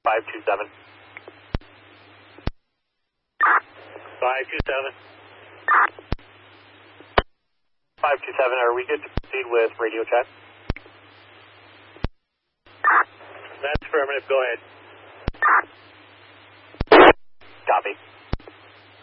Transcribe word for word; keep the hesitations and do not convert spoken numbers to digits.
five two seven. five two seven. five two seven, are we good to proceed with radio check? That's affirmative, go ahead. Copy.